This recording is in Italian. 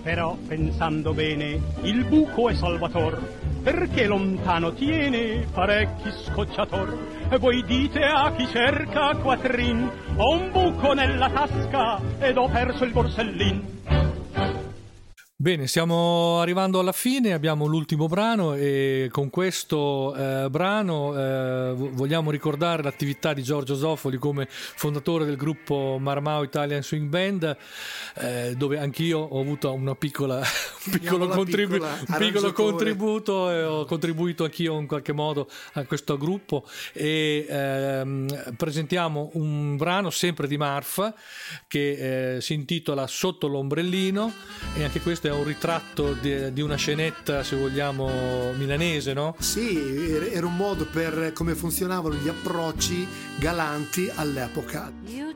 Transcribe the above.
Però pensando bene, il buco è salvator, perché lontano tiene parecchi scocciator. E voi dite a chi cerca quattrin, ho un buco nella tasca ed ho perso il borsellin. Bene, stiamo arrivando alla fine, abbiamo l'ultimo brano e con questo brano vogliamo ricordare l'attività di Giorgio Zoffoli come fondatore del gruppo Marmao Italian Swing Band, dove anch'io ho avuto un piccolo contributo e ho contribuito anch'io in qualche modo a questo gruppo e presentiamo un brano sempre di Marfa che si intitola Sotto l'ombrellino e anche questo è un ritratto di una scenetta, se vogliamo, milanese, no? Sì, era un modo per come funzionavano gli approcci galanti all'epoca. You